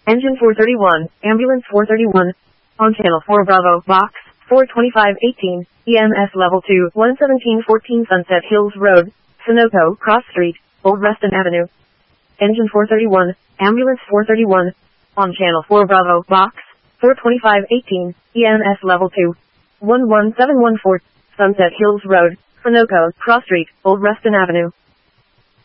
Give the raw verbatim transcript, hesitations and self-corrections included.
Engine four thirty-one, Ambulance four thirty-one. On Channel four Bravo, Box, four twenty-five eighteen, E M S Level two, one seventeen fourteen Sunset Hills Road, Sunoco, Cross Street, Old Reston Avenue. Engine four thirty-one, Ambulance four thirty-one. On Channel four Bravo, Box, four twenty-five eighteen, E M S Level two, one one seven one four, Sunset Hills Road, Sunoco, Cross Street, Old Reston Avenue.